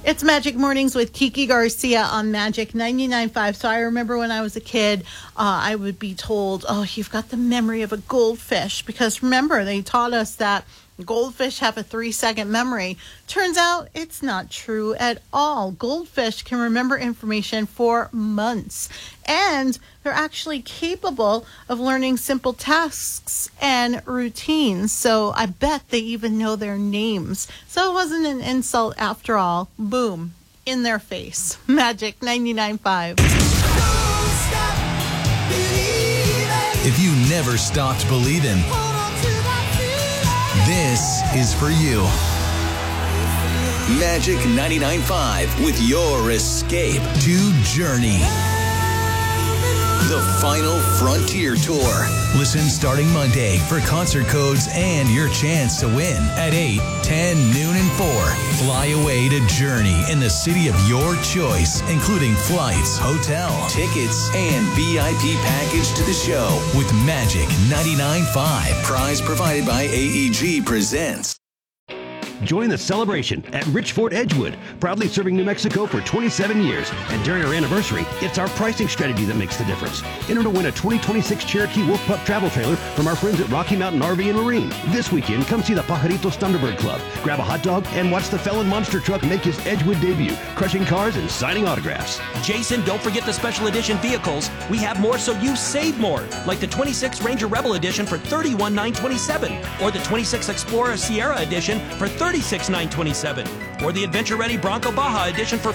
It's Magic Mornings with Kiki Garcia on Magic 99.5. So I remember when I was a kid, I would be told, oh, you've got the memory of a goldfish. Because remember, they taught us that goldfish have a 3-second memory. Turns out it's not true at all. Goldfish can remember information for months. And they're actually capable of learning simple tasks and routines. So I bet they even know their names. So it wasn't an insult after all. Boom. In their face. Magic 99.5. If you never stopped believing, this is for you. Magic 99.5 with your escape to Journey. The Final Frontier Tour. Listen starting Monday for concert codes and your chance to win at 8, 10, noon, and 4. Fly away to Journey in the city of your choice, including flights, hotel, tickets, and VIP package to the show with Magic 99.5. Prize provided by AEG presents. Join the celebration at Rich Ford Edgewood, proudly serving New Mexico for 27 years. And during our anniversary, it's our pricing strategy that makes the difference. Enter to win a 2026 Cherokee Wolf Pup travel trailer from our friends at Rocky Mountain RV and Marine. This weekend, come see the Pajaritos Thunderbird Club, grab a hot dog, and watch the Felon Monster Truck make his Edgewood debut, crushing cars and signing autographs. Jason, don't forget the special edition vehicles. We have more so you save more, like the 26 Ranger Rebel Edition for $31,927, or the 26 Explorer Sierra Edition for $36,927, or the Adventure Ready Bronco Baja Edition for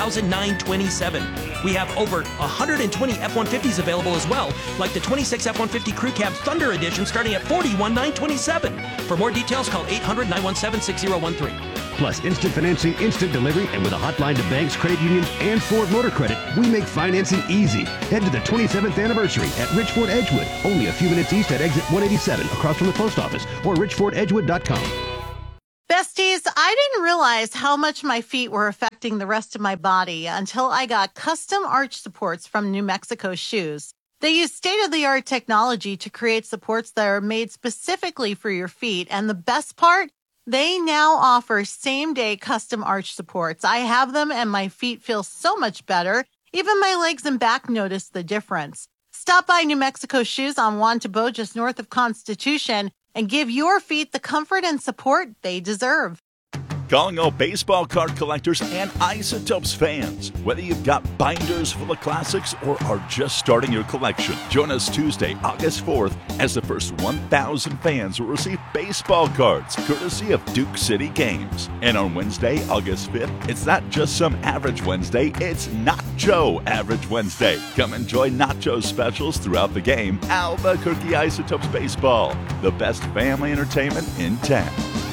$40,927. We have over 120 F-150s available as well, like the 26 F-150 Crew Cab Thunder Edition starting at $41,927. For more details, call 800-917-6013. Plus instant financing, instant delivery, and with a hotline to banks, credit unions, and Ford Motor Credit, we make financing easy. Head to the 27th anniversary at Rich Ford Edgewood, only a few minutes east at exit 187 across from the post office, or richfordedgewood.com. Besties, I didn't realize how much my feet were affecting the rest of my body until I got custom arch supports from New Mexico Shoes. They use state-of-the-art technology to create supports that are made specifically for your feet. And the best part? They now offer same-day custom arch supports. I have them and my feet feel so much better. Even my legs and back notice the difference. Stop by New Mexico Shoes on Juan Tabo, just north of Constitution, and give your feet the comfort and support they deserve. Calling all baseball card collectors and Isotopes fans. Whether you've got binders full of classics or are just starting your collection, join us Tuesday, August 4th, as the first 1,000 fans will receive baseball cards, courtesy of Duke City Games. And on Wednesday, August 5th, it's not just some average Wednesday, it's Nacho Average Wednesday. Come enjoy Nacho specials throughout the game. Albuquerque Isotopes Baseball, the best family entertainment in town.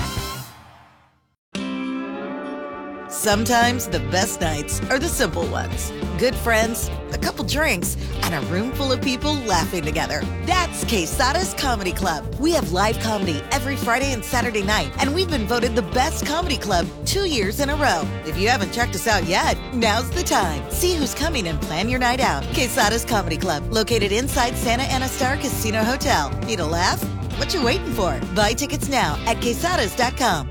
Sometimes the best nights are the simple ones. Good friends, a couple drinks, and a room full of people laughing together. That's Quesada's Comedy Club. We have live comedy every Friday and Saturday night, and we've been voted the best comedy club 2 years in a row. If you haven't checked us out yet, now's the time. See who's coming and plan your night out. Quesada's Comedy Club, located inside Santa Ana Star Casino Hotel. Need a laugh? What you waiting for? Buy tickets now at quesadas.com.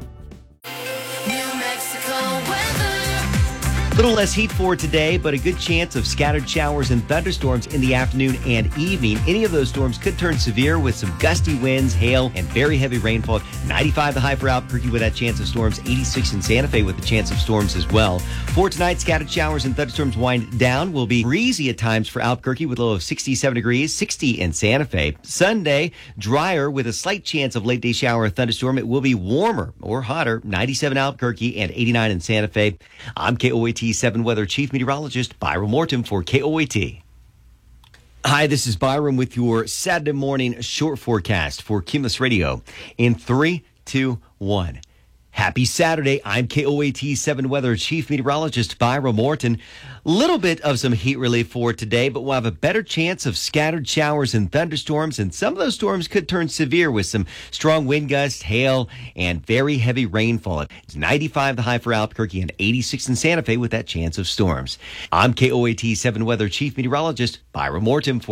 A little less heat for today, but a good chance of scattered showers and thunderstorms in the afternoon and evening. Any of those storms could turn severe with some gusty winds, hail, and very heavy rainfall. 95 the high for Albuquerque with that chance of storms. 86 in Santa Fe with the chance of storms as well. For tonight, scattered showers and thunderstorms wind down. Will be breezy at times for Albuquerque with a low of 67 degrees, 60 in Santa Fe. Sunday, drier with a slight chance of late day shower or thunderstorm. It will be warmer or hotter. 97 Albuquerque and 89 in Santa Fe. I'm KOAT 7 Weather Chief Meteorologist Byram Morton for KOAT. Hi, this is Byram with your Saturday morning short forecast for Cumulus Radio in 3, 2, 1. Happy Saturday. I'm KOAT 7 Weather Chief Meteorologist Byram Morton. Little bit of some heat relief for today, but we'll have a better chance of scattered showers and thunderstorms, and some of those storms could turn severe with some strong wind gusts, hail, and very heavy rainfall. It's 95 the high for Albuquerque and 86 in Santa Fe with that chance of storms. I'm KOAT 7 Weather Chief Meteorologist Byram Morton for